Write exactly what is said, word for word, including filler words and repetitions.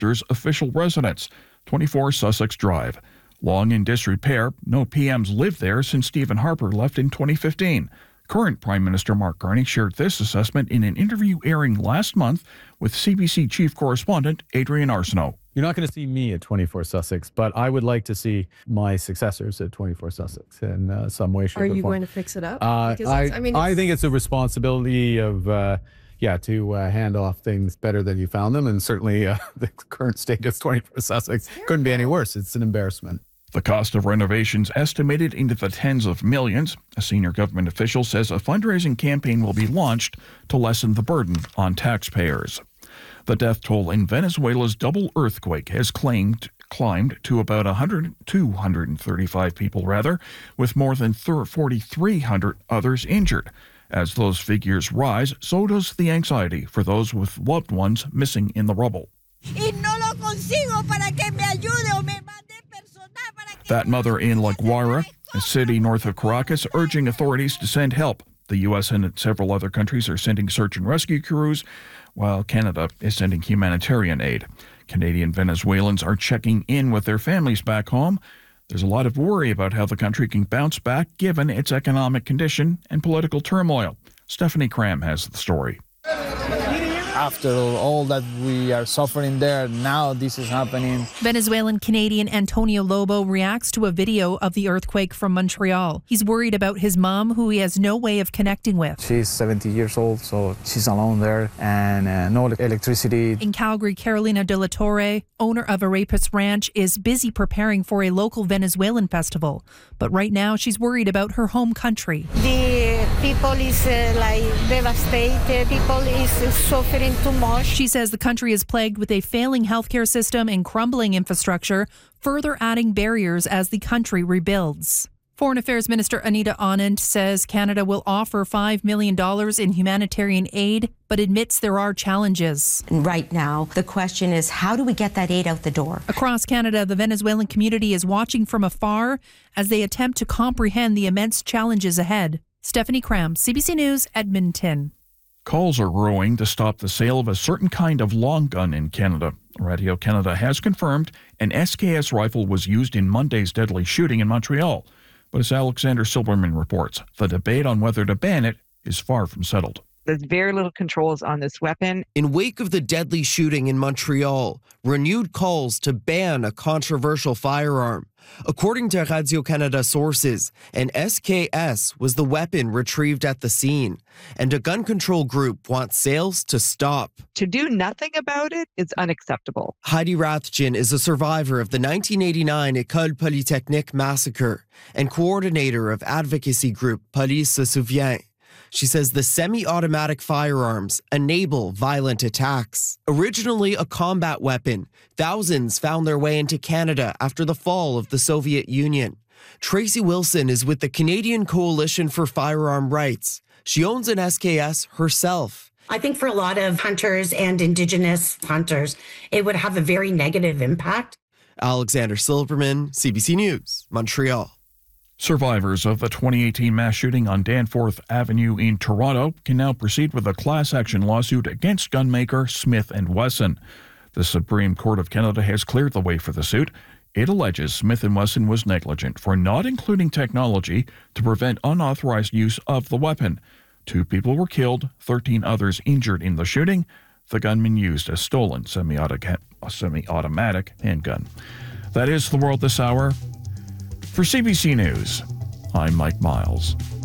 Minister's official residence, twenty-four Sussex Drive. Long in disrepair, no P Ms lived there since Stephen Harper left in twenty fifteen. Current Prime Minister Mark Carney shared this assessment in an interview airing last month with C B C Chief Correspondent Adrian Arsenault. You're not going to see me at twenty-four Sussex, but I would like to see my successors at twenty-four Sussex in uh, some way, shape, Are or you form. going to fix it up? Uh, I, I mean, I think it's a responsibility of, uh, yeah, to uh, hand off things better than you found them, and certainly uh, the current state of twenty-four Sussex couldn't be any worse. It's an embarrassment. The cost of renovations estimated into the tens of millions. A senior government official says a fundraising campaign will be launched to lessen the burden on taxpayers. The death toll in Venezuela's double earthquake has claimed climbed to about one hundred, two hundred thirty-five people, rather, with more than forty-three hundred others injured. As those figures rise, so does the anxiety for those with loved ones missing in the rubble. That mother in La Guaira, a city north of Caracas, urging authorities to send help. The U S and several other countries are sending search and rescue crews, while Canada is sending humanitarian aid. Canadian Venezuelans are checking in with their families back home. There's a lot of worry about how the country can bounce back given its economic condition and political turmoil. Stephanie Cram has the story. After all that we are suffering there, now this is happening. Venezuelan Canadian Antonio Lobo reacts to a video of the earthquake from Montreal. He's worried about his mom, who he has no way of connecting with. She's seventy years old, so she's alone there, and uh, no electricity. In Calgary, Carolina de la Torre, owner of Arepas Ranch, is busy preparing for a local Venezuelan festival. But right now, she's worried about her home country. The people is uh, like devastated. People is uh, suffering too much. She says the country is plagued with a failing healthcare system and crumbling infrastructure, further adding barriers as the country rebuilds. Foreign Affairs Minister Anita Anand says Canada will offer five million dollars in humanitarian aid, but admits there are challenges. Right now, the question is, how do we get that aid out the door? Across Canada, the Venezuelan community is watching from afar as they attempt to comprehend the immense challenges ahead. Stephanie Cram, C B C News, Edmonton. Calls are growing to stop the sale of a certain kind of long gun in Canada. Radio Canada has confirmed an S K S rifle was used in Monday's deadly shooting in Montreal. But as Alexander Silberman reports, the debate on whether to ban it is far from settled. There's very little controls on this weapon. In wake of the deadly shooting in Montreal, renewed calls to ban a controversial firearm. According to Radio-Canada sources, an S K S was the weapon retrieved at the scene, and a gun control group wants sales to stop. To do nothing about it is unacceptable. Heidi Rathjen is a survivor of the nineteen eighty-nine École Polytechnique massacre and coordinator of advocacy group Police se souvient. She says the semi-automatic firearms enable violent attacks. Originally a combat weapon, thousands found their way into Canada after the fall of the Soviet Union. Tracy Wilson is with the Canadian Coalition for Firearm Rights. She owns an S K S herself. I think for a lot of hunters and Indigenous hunters, it would have a very negative impact. Alexander Silberman, C B C News, Montreal. Survivors of the twenty eighteen mass shooting on Danforth Avenue in Toronto can now proceed with a class action lawsuit against gunmaker Smith and Wesson. The Supreme Court of Canada has cleared the way for the suit. It alleges Smith and Wesson was negligent for not including technology to prevent unauthorized use of the weapon. Two people were killed, thirteen others injured in the shooting. The gunman used a stolen semi-automatic handgun. That is the world this hour. For C B C News, I'm Mike Miles.